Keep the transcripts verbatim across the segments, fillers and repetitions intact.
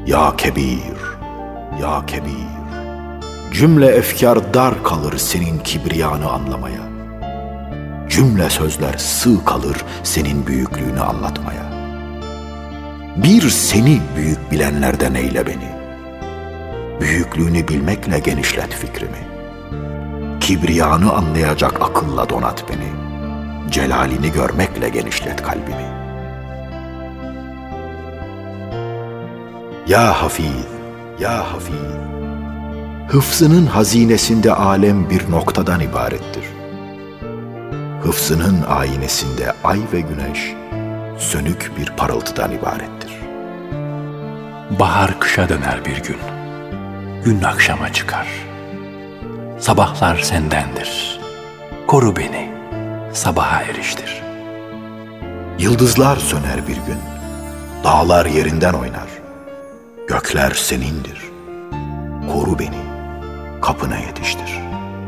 Ya Kebir, ya Kebir, cümle efkar dar kalır senin kibriyanı anlamaya. Cümle sözler sığ kalır senin büyüklüğünü anlatmaya. Bir seni büyük bilenlerden eyle beni. Büyüklüğünü bilmekle genişlet fikrimi. Kibriyanı anlayacak akılla donat beni. Celalini görmekle genişlet kalbimi. Ya Hafiz, ya Hafiz, hıfzının hazinesinde alem bir noktadan ibarettir. Hıfzının aynesinde ay ve güneş sönük bir parıltıdan ibarettir. Bahar kışa döner bir gün, gün akşama çıkar. Sabahlar sendendir, koru beni, sabaha eriştir. Yıldızlar söner bir gün, dağlar yerinden oynar. Gökler senindir, koru beni, kapına yetiştir.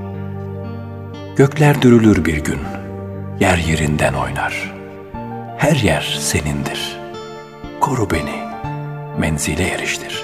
Gökler dürülür bir gün, yer yerinden oynar. Her yer senindir, koru beni, menzile eriştir.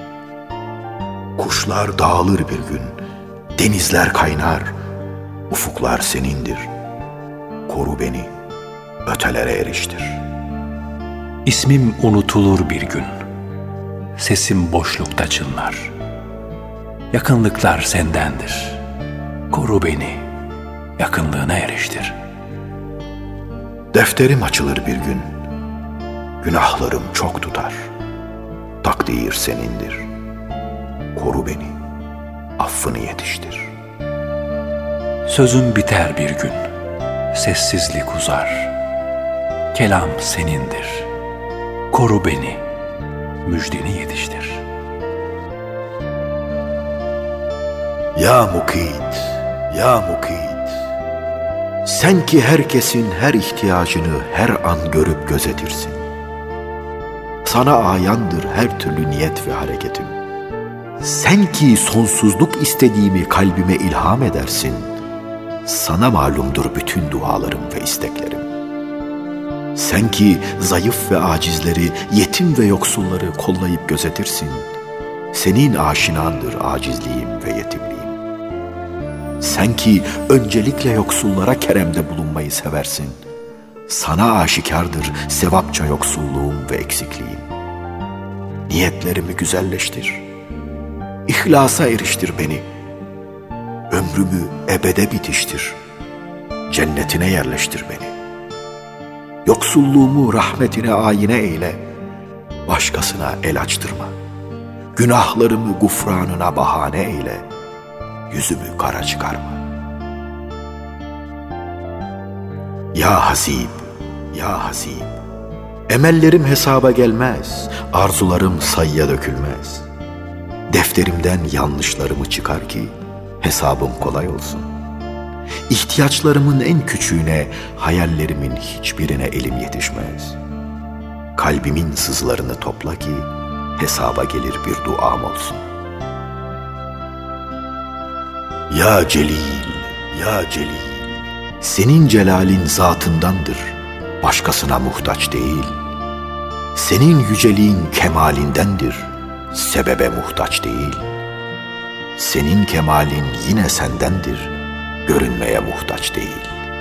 Kuşlar dağılır bir gün, denizler kaynar. Ufuklar senindir, koru beni, ötelere eriştir. İsmim unutulur bir gün, sesim boşlukta çınlar. Yakınlıklar sendendir, koru beni, yakınlığına eriştir. Defterim açılır bir gün, günahlarım çok tutar. Takdir senindir, koru beni, affını yetiştir. Sözüm biter bir gün, sessizlik uzar. Kelam senindir, koru beni, müjdeni yetiştir. Ya Mukit, ya Mukit, sen ki herkesin her ihtiyacını her an görüp gözetirsin. Sana ayandır her türlü niyet ve hareketim. Sen ki sonsuzluk istediğimi kalbime ilham edersin. Sana malumdur bütün dualarım ve isteklerim. Sen ki zayıf ve acizleri, yetim ve yoksulları kollayıp gözetirsin. Senin aşinandır acizliğim ve yetimliğim. Sen ki öncelikle yoksullara keremde bulunmayı seversin. Sana aşikardır sevapça yoksulluğum ve eksikliğim. Niyetlerimi güzelleştir. İhlasa eriştir beni. Ömrümü ebede bitiştir. Cennetine yerleştir beni. Yoksulluğumu rahmetine ayine eyle. Başkasına el açtırma. Günahlarımı gufranına bahane eyle. Yüzümü kara çıkarma. Ya Hasib, ya Hasib, emellerim hesaba gelmez, arzularım sayıya dökülmez. Defterimden yanlışlarımı çıkar ki hesabım kolay olsun. İhtiyaçlarımın en küçüğüne, hayallerimin hiçbirine elim yetişmez. Kalbimin sızlarını topla ki hesaba gelir bir duam olsun. Ya Celil, ya Celil, senin celalin zatındandır, başkasına muhtaç değil. Senin yüceliğin kemalindendir, sebebe muhtaç değil. Senin kemalin yine sendendir, görünmeye muhtaç değil.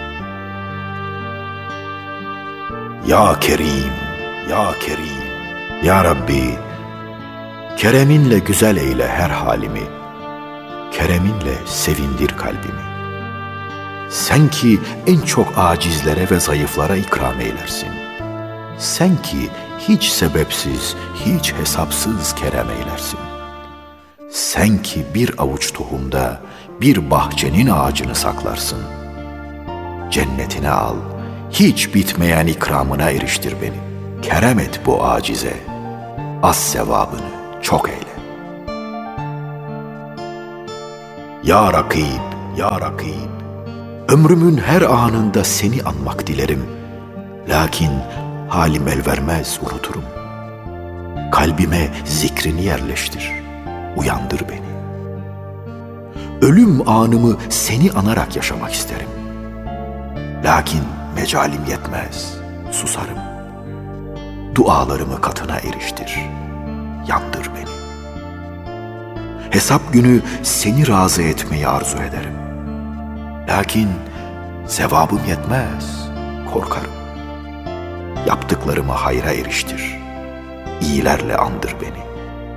Ya Kerim, ya Kerim, ya Rabbi, kereminle güzel eyle her halimi, kereminle sevindir kalbimi. Sen ki en çok acizlere ve zayıflara ikram eylersin. Sen ki hiç sebepsiz, hiç hesapsız kerem eylersin. Sen ki bir avuç tohumda bir bahçenin ağacını saklarsın. Cennetine al, hiç bitmeyen ikramına eriştir beni. Kerem et bu acize, az sevabını çok eyle. Ya Rakib, ya Rakib, ömrümün her anında seni anmak dilerim. Lakin halim el vermez, unuturum. Kalbime zikrini yerleştir, uyandır beni. Ölüm anımı seni anarak yaşamak isterim. Lakin mecalim yetmez, susarım. Dualarımı katına eriştir, yandır beni. hesap günü seni razı etmeyi arzu ederim. Lakin sevabım yetmez, korkarım. Yaptıklarımı hayra eriştir, iyilerle andır beni.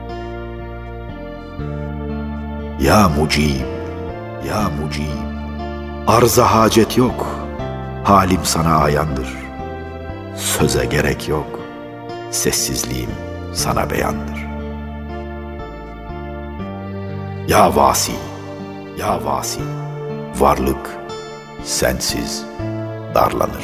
Ya Mucib, ya Mucib, arza hacet yok, halim sana ayandır. Söze gerek yok, sessizliğim sana beyandır. Ya Vasi, ya Vasi, varlık sensiz darlanır.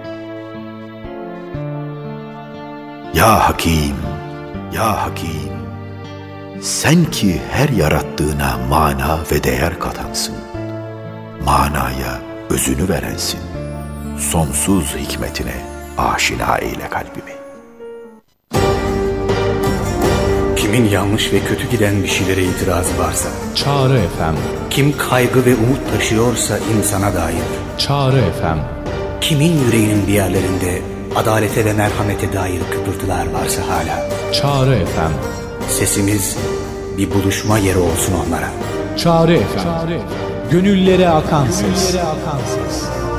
Ya Hakim, ya Hakim, sen ki her yarattığına mana ve değer katansın, manaya özünü verensin, sonsuz hikmetine aşina eyle kalbimi. Kimin yanlış ve kötü giden bir şeylere itirazı varsa, Çağrı efem. kim kaygı ve umut taşıyorsa insana dair, Çağrı efem. kimin yüreğinin bir yerlerinde adalete ve merhamete dair kıpırtılar varsa hala, Çağrı efem. sesimiz bir buluşma yeri olsun onlara. Çağrı efem. Gönüllere akan ses.